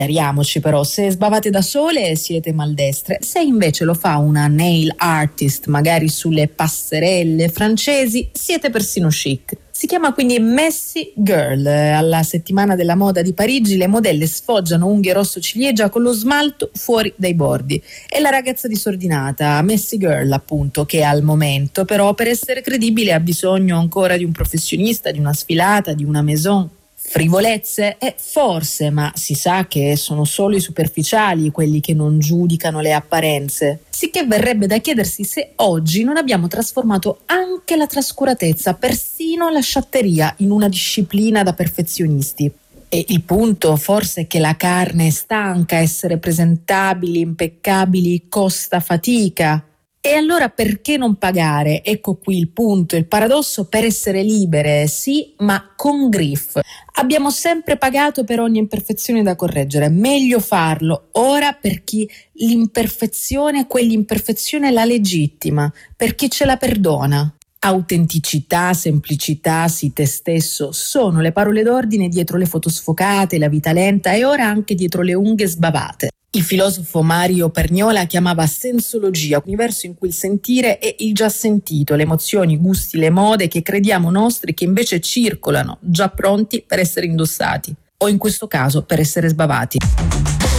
Chiariamoci però, se sbavate da sole siete maldestre, se invece lo fa una nail artist, magari sulle passerelle francesi, siete persino chic. Si chiama quindi Messy Girl. Alla settimana della moda di Parigi le modelle sfoggiano unghie rosso ciliegia con lo smalto fuori dai bordi. È la ragazza disordinata, Messy Girl appunto, che al momento però per essere credibile ha bisogno ancora di un professionista, di una sfilata, di una maison. Frivolezze? Forse, ma si sa che sono solo i superficiali quelli che non giudicano le apparenze. Sicché verrebbe da chiedersi se oggi non abbiamo trasformato anche la trascuratezza, persino la sciatteria, in una disciplina da perfezionisti. E il punto forse è che la carne è stanca, essere presentabili, impeccabili, costa fatica. E allora perché non pagare? Ecco qui il punto, il paradosso: per essere libere, sì, ma con griff. Abbiamo sempre pagato per ogni imperfezione da correggere, meglio farlo ora per chi l'imperfezione, quell'imperfezione la legittima, per chi ce la perdona. Autenticità, semplicità, sii te stesso sono le parole d'ordine dietro le foto sfocate, la vita lenta e ora anche dietro le unghie sbavate. Il filosofo Mario Perniola chiamava sensologia, un universo in cui il sentire è il già sentito, le emozioni, i gusti, le mode che crediamo nostri, che invece circolano, già pronti per essere indossati, o in questo caso per essere sbavati.